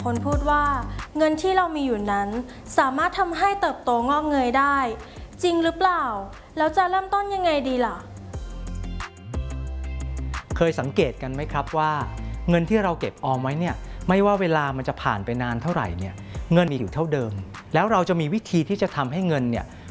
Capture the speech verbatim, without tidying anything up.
คนพูดว่าเงินที่เรามีอยู่นั้นสามารถทำให้เติบโตงอกเงยได้จริงหรือเปล่าแล้วจะเริ่มต้นยังไงดีล่ะเคยสังเกตกันไหมครับว่าเงินที่เราเก็บออมไว้เนี่ยไม่ว่าเวลามันจะผ่านไปนานเท่าไหร่เนี่ยเงินมีอยู่เท่าเดิมแล้วเราจะมีวิธีที่จะทำให้เงินเนี่ย